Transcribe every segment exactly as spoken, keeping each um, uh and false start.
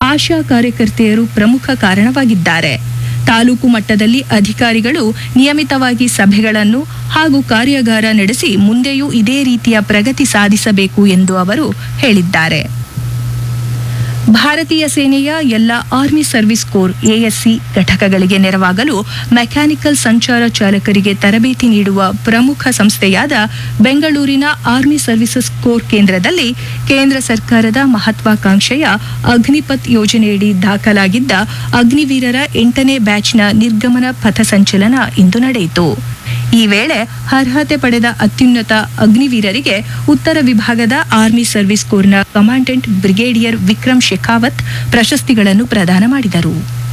ಆಶಾ ಕಾರ್ಯಕರ್ತೆಯರು ಪ್ರಮುಖ ಕಾರಣವಾಗಿದ್ದಾರೆ. ತಾಲೂಕು ಮಟ್ಟದಲ್ಲಿ ಅಧಿಕಾರಿಗಳು ನಿಯಮಿತವಾಗಿ ಸಭೆಗಳನ್ನು ಹಾಗೂ ಕಾರ್ಯಾಗಾರ ನಡೆಸಿ ಮುಂದೆಯೂ ಇದೇ ರೀತಿಯ ಪ್ರಗತಿ ಸಾಧಿಸಬೇಕು ಎಂದು ಅವರು ಹೇಳಿದ್ದಾರೆ. ಭಾರತೀಯ ಸೇನೆಯ ಎಲ್ಲ ಆರ್ಮಿ ಸರ್ವಿಸ್ ಕೋರ್ ಎಎಸ್ಸಿ ಘಟಕಗಳಿಗೆ ನೆರವಾಗಲು ಮೆಕ್ಯಾನಿಕಲ್ ಸಂಚಾರ ಚಾಲಕರಿಗೆ ತರಬೇತಿ ನೀಡುವ ಪ್ರಮುಖ ಸಂಸ್ಥೆಯಾದ ಬೆಂಗಳೂರಿನ ಆರ್ಮಿ ಸರ್ವಿಸಸ್ ಕೋರ್ ಕೇಂದ್ರದಲ್ಲಿ ಕೇಂದ್ರ ಸರ್ಕಾರದ ಮಹತ್ವಾಕಾಂಕ್ಷೆಯ ಅಗ್ನಿಪಥ್ ಯೋಜನೆಯಡಿ ದಾಖಲಾಗಿದ್ದ ಅಗ್ನಿವೀರರ ಎಂಟನೇ ಬ್ಯಾಚ್ನ ನಿರ್ಗಮನ ಪಥಸಂಚಲನ ಇಂದು ನಡೆಯಿತು. ಈ ವೇಳೆ ಅರ್ಹತೆ ಪಡೆದ ಅತ್ಯುನ್ನತ ಅಗ್ನಿವೀರರಿಗೆ ಉತ್ತರ ವಿಭಾಗದ army service ಕೋರ್ನ commandant brigadier Vikram Shekhawat ಪ್ರಶಸ್ತಿಗಳನ್ನು ಪ್ರದಾನ ಮಾಡಿದರು.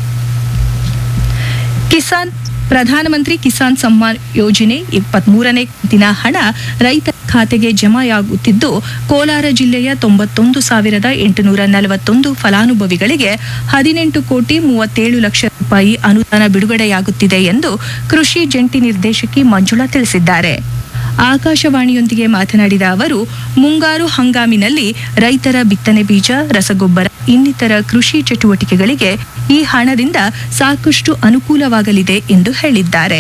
ಕಿಸಾನ್ ಪ್ರಧಾನಮಂತ್ರಿ ಕಿಸಾನ್ ಸಮ್ಮಾನ್ ಯೋಜನೆ ಇಪ್ಪತ್ಮೂರನೇ ಕಂತಿನ ಹಣ ರೈತರ ಖಾತೆಗೆ ಜಮೆಯಾಗುತ್ತಿದ್ದು, ಕೋಲಾರ ಜಿಲ್ಲೆಯ ತೊಂಬತ್ತೊಂದು ಸಾವಿರದ ಎಂಟುನೂರ ನಲವತ್ತೊಂದು ಫಲಾನುಭವಿಗಳಿಗೆ ಹದಿನೆಂಟು ಕೋಟಿ ಮೂವತ್ತೇಳು ಲಕ್ಷ ರೂಪಾಯಿ ಅನುದಾನ ಬಿಡುಗಡೆಯಾಗುತ್ತಿದೆ ಎಂದು ಕೃಷಿ ಜಂಟಿ ನಿರ್ದೇಶಕಿ ಮಂಜುಳಾ ತಿಳಿಸಿದ್ದಾರೆ. ಆಕಾಶವಾಣಿಯೊಂದಿಗೆ ಮಾತನಾಡಿದ ಅವರು, ಮುಂಗಾರು ಹಂಗಾಮಿನಲ್ಲಿ ರೈತರ ಬಿತ್ತನೆ ಬೀಜ, ರಸಗೊಬ್ಬರ ಇನ್ನಿತರ ಕೃಷಿ ಚಟುವಟಿಕೆಗಳಿಗೆ ಈ ಹಣದಿಂದ ಸಾಕಷ್ಟು ಅನುಕೂಲವಾಗಲಿದೆ ಎಂದು ಹೇಳಿದ್ದಾರೆ.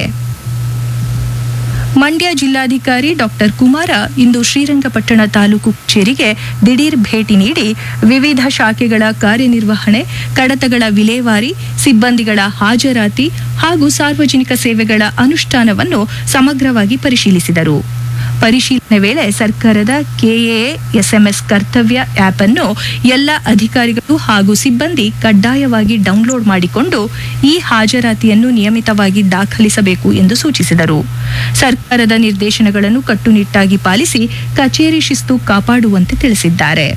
ಮಂಡ್ಯ ಜಿಲ್ಲಾಧಿಕಾರಿ ಡಾಕ್ಟರ್ ಕುಮಾರ ಇಂದು ಶ್ರೀರಂಗಪಟ್ಟಣ ತಾಲೂಕು ಕಚೇರಿಗೆ ದಿಢೀರ್ ಭೇಟಿ ನೀಡಿ ವಿವಿಧ ಶಾಖೆಗಳ ಕಾರ್ಯನಿರ್ವಹಣೆ, ಕಡತಗಳ ವಿಲೇವಾರಿ, ಸಿಬ್ಬಂದಿಗಳ ಹಾಜರಾತಿ ಹಾಗೂ ಸಾರ್ವಜನಿಕ ಸೇವೆಗಳ ಅನುಷ್ಠಾನವನ್ನು ಸಮಗ್ರವಾಗಿ ಪರಿಶೀಲಿಸಿದರು. ಪರಿಶೀಲನೆ ವೇಳೆ ಸರ್ಕಾರದ ಕೆಎಎ ಎಸ್ಎಂಎಸ್ ಕರ್ತವ್ಯ ಆಪ್ ಅನ್ನು ಎಲ್ಲ ಅಧಿಕಾರಿಗಳು ಹಾಗೂ ಸಿಬ್ಬಂದಿ ಕಡ್ಡಾಯವಾಗಿ ಡೌನ್ಲೋಡ್ ಮಾಡಿಕೊಂಡು ಈ ಹಾಜರಾತಿಯನ್ನು ನಿಯಮಿತವಾಗಿ ದಾಖಲಿಸಬೇಕು ಎಂದು ಸೂಚಿಸಿದರು. ಸರ್ಕಾರದ ನಿರ್ದೇಶನಗಳನ್ನು ಕಟ್ಟುನಿಟ್ಟಾಗಿ ಪಾಲಿಸಿ ಕಚೇರಿ ಶಿಸ್ತು ಕಾಪಾಡುವಂತೆ ತಿಳಿಸಿದ್ದಾರೆ.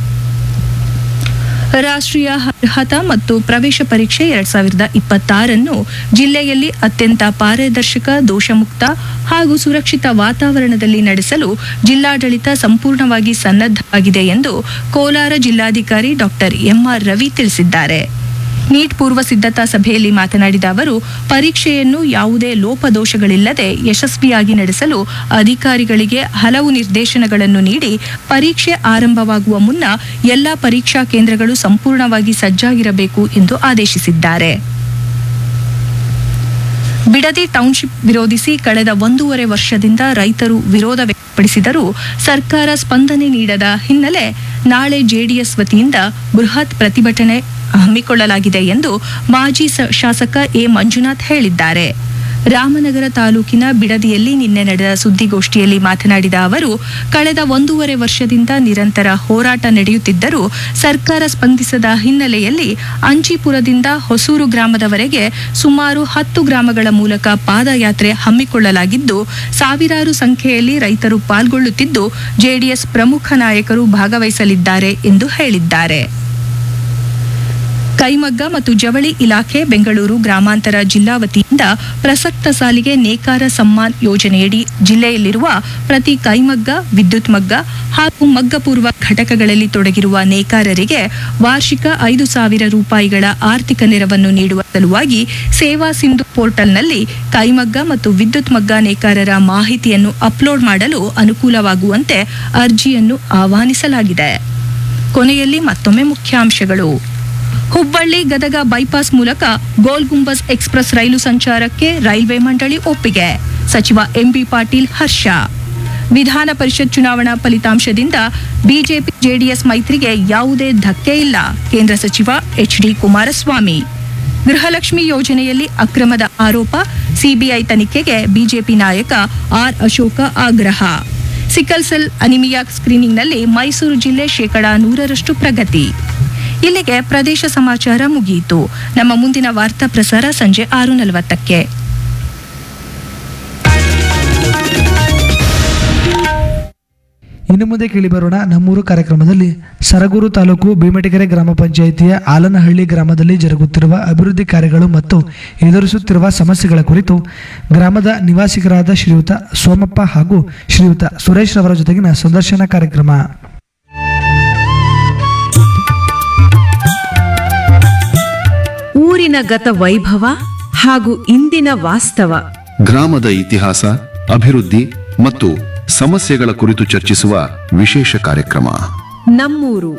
ರಾಷ್ಟ್ರೀಯ ಅರ್ಹತಾ ಮತ್ತು ಪ್ರವೇಶ ಪರೀಕ್ಷೆ ಎರಡ್ ಸಾವಿರದ ಇಪ್ಪತ್ತಾರನ್ನು ಜಿಲ್ಲೆಯಲ್ಲಿ ಅತ್ಯಂತ ಪಾರದರ್ಶಕ, ದೋಷಮುಕ್ತ ಹಾಗೂ ಸುರಕ್ಷಿತ ವಾತಾವರಣದಲ್ಲಿ ನಡೆಸಲು ಜಿಲ್ಲಾಡಳಿತ ಸಂಪೂರ್ಣವಾಗಿ ಸನ್ನದ್ಧವಾಗಿದೆ ಎಂದು ಕೋಲಾರ ಜಿಲ್ಲಾಧಿಕಾರಿ ಡಾಕ್ಟರ್ ಎಂಆರ್ ರವಿ ತಿಳಿಸಿದ್ದಾರೆ. ನೀಟ್ ಪೂರ್ವ ಸಿದ್ಧತಾ ಸಭೆಯಲ್ಲಿ ಮಾತನಾಡಿದ ಅವರು, ಪರೀಕ್ಷೆಯನ್ನು ಯಾವುದೇ ಲೋಪದೋಷಗಳಿಲ್ಲದೆ ಯಶಸ್ವಿಯಾಗಿ ನಡೆಸಲು ಅಧಿಕಾರಿಗಳಿಗೆ ಹಲವು ನಿರ್ದೇಶನಗಳನ್ನು ನೀಡಿ ಪರೀಕ್ಷೆ ಆರಂಭವಾಗುವ ಮುನ್ನ ಎಲ್ಲಾ ಪರೀಕ್ಷಾ ಕೇಂದ್ರಗಳು ಸಂಪೂರ್ಣವಾಗಿ ಸಜ್ಜಾಗಿರಬೇಕು ಎಂದು ಆದೇಶಿಸಿದ್ದಾರೆ. ಬಿಡದಿ ಟೌನ್ಶಿಪ್ ವಿರೋಧಿಸಿ ಕಳೆದ ಒಂದೂವರೆ ವರ್ಷದಿಂದ ರೈತರು ವಿರೋಧ ವ್ಯಕ್ತಪಡಿಸಿದರೂ ಸರ್ಕಾರ ಸ್ಪಂದನೆ ನೀಡದ ಹಿನ್ನೆಲೆ ನಾಳೆ ಜೆಡಿಎಸ್ ವತಿಯಿಂದ ಬೃಹತ್ ಪ್ರತಿಭಟನೆ ಹಮ್ಮಿಕೊಳ್ಳಲಾಗಿದೆ ಎಂದು ಮಾಜಿ ಶಾಸಕ ಎ ಮಂಜುನಾಥ್ ಹೇಳಿದ್ದಾರೆ. ರಾಮನಗರ ತಾಲೂಕಿನ ಬಿಡದಿಯಲ್ಲಿ ನಿನ್ನೆ ನಡೆದ ಸುದ್ದಿಗೋಷ್ಠಿಯಲ್ಲಿ ಮಾತನಾಡಿದ ಅವರು, ಕಳೆದ ಒಂದೂವರೆ ವರ್ಷದಿಂದ ನಿರಂತರ ಹೋರಾಟ ನಡೆಯುತ್ತಿದ್ದರೂ ಸರ್ಕಾರ ಸ್ಪಂದಿಸದ ಹಿನ್ನೆಲೆಯಲ್ಲಿ ಅಂಚಿಪುರದಿಂದ ಹೊಸೂರು ಗ್ರಾಮದವರೆಗೆ ಸುಮಾರು ಹತ್ತು ಗ್ರಾಮಗಳ ಮೂಲಕ ಪಾದಯಾತ್ರೆ ಹಮ್ಮಿಕೊಳ್ಳಲಾಗಿದ್ದು, ಸಾವಿರಾರು ಸಂಖ್ಯೆಯಲ್ಲಿ ರೈತರು ಪಾಲ್ಗೊಳ್ಳುತ್ತಿದ್ದು ಜೆಡಿಎಸ್ ಪ್ರಮುಖ ನಾಯಕರು ಭಾಗವಹಿಸಲಿದ್ದಾರೆ ಎಂದು ಹೇಳಿದ್ದಾರೆ. ಕೈಮಗ್ಗ ಮತ್ತು ಜವಳಿ ಇಲಾಖೆ ಬೆಂಗಳೂರು ಗ್ರಾಮಾಂತರ ಜಿಲ್ಲಾ ವತಿಯಿಂದ ಪ್ರಸಕ್ತ ಸಾಲಿಗೆ ನೇಕಾರ ಸಮ್ಮಾನ್ ಯೋಜನೆಯಡಿ ಜಿಲ್ಲೆಯಲ್ಲಿರುವ ಪ್ರತಿ ಕೈಮಗ್ಗ, ವಿದ್ಯುತ್ ಮಗ್ಗ ಹಾಗೂ ಮಗ್ಗಪೂರ್ವ ಘಟಕಗಳಲ್ಲಿ ತೊಡಗಿರುವ ನೇಕಾರರಿಗೆ ವಾರ್ಷಿಕ ಐದು ಸಾವಿರ ರೂಪಾಯಿಗಳ ಆರ್ಥಿಕ ನೆರವನ್ನು ನೀಡುವ ಸಲುವಾಗಿ ಸೇವಾ ಸಿಂಧು ಪೋರ್ಟಲ್ನಲ್ಲಿ ಕೈಮಗ್ಗ ಮತ್ತು ವಿದ್ಯುತ್ ಮಗ್ಗ ನೇಕಾರರ ಮಾಹಿತಿಯನ್ನು ಅಪ್ಲೋಡ್ ಮಾಡಲು ಅನುಕೂಲವಾಗುವಂತೆ ಅರ್ಜಿಯನ್ನು ಆಹ್ವಾನಿಸಲಾಗಿದೆ. ಕೊನೆಯಲ್ಲಿ ಮತ್ತೊಮ್ಮೆ ಮುಖ್ಯಾಂಶಗಳು. ಹುಬ್ಬಳ್ಳಿ ಗದಗ ಬೈಪಾಸ್ ಮೂಲಕ ಗೋಲ್ ಗುಂಬಜ್ ಎಕ್ಸ್ಪ್ರೆಸ್ ರೈಲು ಸಂಚಾರಕ್ಕೆ ರೈಲ್ವೆ ಮಂಡಳಿ ಒಪ್ಪಿಗೆ. ಸಚಿವ ಎಂಬಿ ಪಾಟೀಲ್ ಹರ್ಷ. ವಿಧಾನ ಪರಿಷತ್ ಚುನಾವಣಾ ಫಲಿತಾಂಶದಿಂದ ಬಿಜೆಪಿ ಜೆಡಿಎಸ್ ಮೈತ್ರಿಗೆ ಯಾವುದೇ ಧಕ್ಕೆ ಇಲ್ಲ, ಕೇಂದ್ರ ಸಚಿವ ಎಚ್ ಡಿ ಕುಮಾರಸ್ವಾಮಿ. ಗೃಹಲಕ್ಷ್ಮಿ ಯೋಜನೆಯಲ್ಲಿ ಅಕ್ರಮದ ಆರೋಪ, ಸಿಬಿಐ ತನಿಖೆಗೆ ಬಿಜೆಪಿ ನಾಯಕ ಆರ್ ಅಶೋಕ ಆಗ್ರಹ. ಸಿಕಲ್ ಸೆಲ್ ಅನಿಮಿಯಾ ಸ್ಕ್ರೀನಿಂಗ್ನಲ್ಲಿ ಮೈಸೂರು ಜಿಲ್ಲೆ ಶೇಕಡಾ ನೂರರಷ್ಟು ಪ್ರಗತಿ. ಇಲ್ಲಿಗೆ ಪ್ರದೇಶ ಸಮಾಚಾರ ಮುಗಿಯಿತು. ನಮ್ಮ ಮುಂದಿನ ವಾರ್ತಾ ಪ್ರಸಾರ ಸಂಜೆ ಆರು ನಲವತ್ತಕ್ಕೆ. ಇನ್ನು ಮುಂದೆ ಕೇಳಿಬರೋಣ ನಮ್ಮೂರು ಕಾರ್ಯಕ್ರಮದಲ್ಲಿ ಸರಗೂರು ತಾಲೂಕು ಭೀಮಟಿಗೆರೆ ಗ್ರಾಮ ಪಂಚಾಯಿತಿಯ ಆಲನಹಳ್ಳಿ ಗ್ರಾಮದಲ್ಲಿ ಜರುಗುತ್ತಿರುವ ಅಭಿವೃದ್ಧಿ ಕಾರ್ಯಗಳು ಮತ್ತು ಎದುರಿಸುತ್ತಿರುವ ಸಮಸ್ಯೆಗಳ ಕುರಿತು ಗ್ರಾಮದ ನಿವಾಸಿಗರಾದ ಶ್ರೀಯುತ ಸೋಮಪ್ಪ ಹಾಗೂ ಶ್ರೀಯುತ ಸುರೇಶ್ ರವರ ಜೊತೆಗಿನ ಸಂದರ್ಶನ ಕಾರ್ಯಕ್ರಮ. ಊರಿನ ಗತ ವೈಭವ ಹಾಗೂ ಇಂದಿನ ವಾಸ್ತವ, ಗ್ರಾಮದ ಇತಿಹಾಸ, ಅಭಿವೃದ್ಧಿ ಮತ್ತು ಸಮಸ್ಯೆಗಳ ಕುರಿತು ಚರ್ಚಿಸುವ ವಿಶೇಷ ಕಾರ್ಯಕ್ರಮ ನಮ್ಮೂರು.